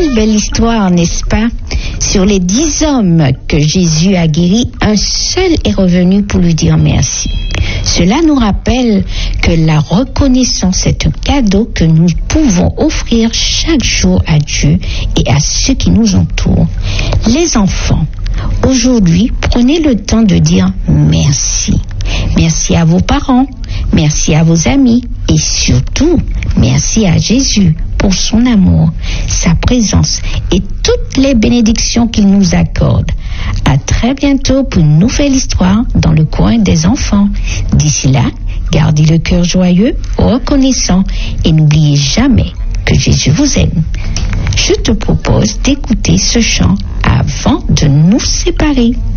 belle histoire, n'est-ce pas? Sur les 10 hommes que Jésus a guéris, un seul est revenu pour lui dire merci. Cela nous rappelle que la reconnaissance est un cadeau que nous pouvons offrir chaque jour à Dieu et à ceux qui nous entourent. Les enfants, aujourd'hui, prenez le temps de dire merci. Merci à vos parents, merci à vos amis et surtout, merci à Jésus pour son amour, sa présence et toutes les bénédictions qu'il nous accorde. À très bientôt pour une nouvelle histoire dans le coin des enfants. D'ici là, gardez le cœur joyeux, reconnaissant et n'oubliez jamais que Jésus vous aime. Je te propose d'écouter ce chant avant de nous séparer.